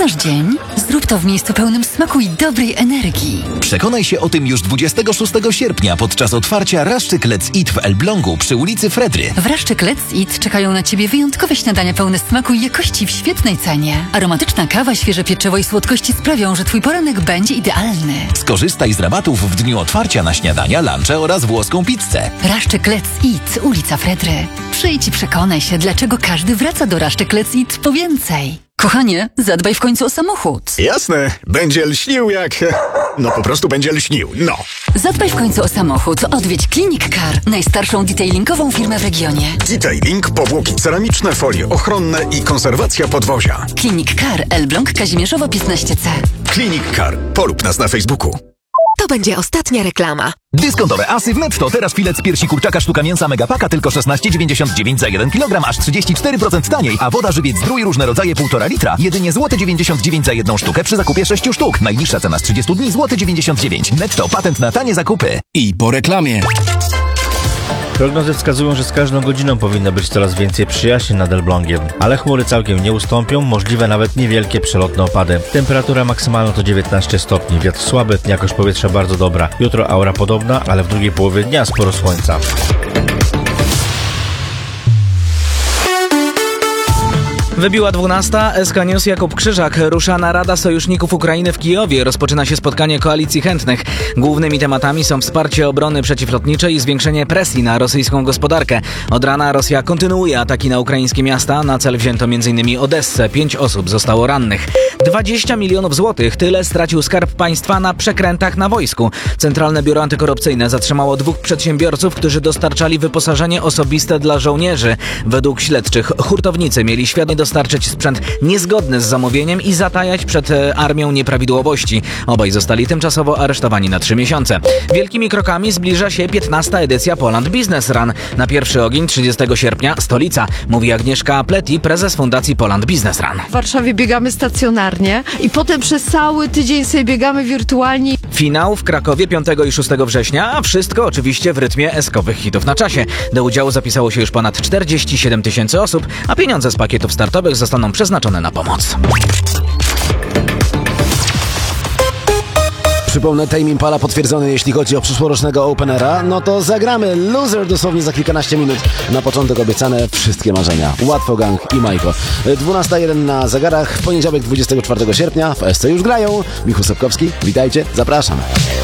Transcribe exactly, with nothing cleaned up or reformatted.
Zaczynasz dzień? Zrób to w miejscu pełnym smaku i dobrej energii. Przekonaj się o tym już dwudziestego szóstego sierpnia podczas otwarcia Raszczyk Let's Eat w Elblągu przy ulicy Fredry. W Raszczyk Let's Eat czekają na Ciebie wyjątkowe śniadania pełne smaku i jakości w świetnej cenie. Aromatyczna kawa, świeże pieczywo i słodkości sprawią, że Twój poranek będzie idealny. Skorzystaj z rabatów w dniu otwarcia na śniadania, lunche oraz włoską pizzę. Raszczyk Let's Eat, ulica Fredry. Przyjdź i przekonaj się, dlaczego każdy wraca do Raszczyk Let's Eat po więcej. Kochanie, zadbaj w końcu o samochód. Jasne, będzie lśnił jak... No po prostu będzie lśnił, no. Zadbaj w końcu o samochód. Odwiedź Clinic Car, najstarszą detailingową firmę w regionie. Detailing, powłoki ceramiczne, folie ochronne i konserwacja podwozia. Clinic Car, Elbląg, Kazimierzowo piętnaście C. Clinic Car. Polub nas na Facebooku. To będzie ostatnia reklama. Dyskontowe asy w Netto. Teraz filet z piersi kurczaka sztuka mięsa Megapaka tylko szesnaście dziewięćdziesiąt dziewięć za jeden kilogram, aż trzydzieści cztery procent taniej, a woda żywiec Zdrój różne rodzaje półtora litra jedynie złote dziewięćdziesiąt dziewięć za jedną sztukę przy zakupie sześciu sztuk. Najniższa cena z trzydziestu dni złote dziewięćdziesiąt dziewięć. Netto, patent na tanie zakupy. I po reklamie. Prognozy wskazują, że z każdą godziną powinno być coraz więcej przyjaźni nad Elblągiem, ale chmury całkiem nie ustąpią, możliwe nawet niewielkie przelotne opady. Temperatura maksymalna to dziewiętnaście stopni, wiatr słaby, jakość powietrza bardzo dobra. Jutro aura podobna, ale w drugiej połowie dnia sporo słońca. Wybiła dwunasta, S K News, Jakub Krzyżak. Rusza narada sojuszników Ukrainy w Kijowie. Rozpoczyna się spotkanie koalicji chętnych. Głównymi tematami są wsparcie obrony przeciwlotniczej i zwiększenie presji na rosyjską gospodarkę. Od rana Rosja kontynuuje ataki na ukraińskie miasta. Na cel wzięto m in Odessę. Pięć osób zostało rannych. dwadzieścia milionów złotych. Tyle stracił Skarb Państwa na przekrętach na wojsku. Centralne Biuro Antykorupcyjne zatrzymało dwóch przedsiębiorców, którzy dostarczali wyposażenie osobiste dla żołnierzy. Według śledczych hurtownicy mieli świadomie dostarczyć sprzęt niezgodny z zamówieniem i zatajać przed armią nieprawidłowości. Obaj zostali tymczasowo aresztowani na trzy miesiące. Wielkimi krokami zbliża się piętnasta edycja Poland Business Run. Na pierwszy ogień trzydziestego sierpnia stolica, mówi Agnieszka Pleti, prezes Fundacji Poland Business Run. W Warszawie biegamy stacjonarnie i potem przez cały tydzień sobie biegamy wirtualnie. Finał w Krakowie piątego i szóstego września, a wszystko oczywiście w rytmie eskowych hitów na czasie. Do udziału zapisało się już ponad czterdzieści siedem tysięcy osób, a pieniądze z pakietów startowych zostaną przeznaczone na pomoc. Przypomnę, Tame Impala potwierdzony, jeśli chodzi o przyszłorocznego Openera. No to zagramy Loser dosłownie za kilkanaście minut. Na początek obiecane wszystkie marzenia. Łatwo Gang i Majko. dwunasta jeden na zegarach. W poniedziałek dwudziestego czwartego sierpnia w S C już grają. Michał Sapkowski, witajcie, zapraszam.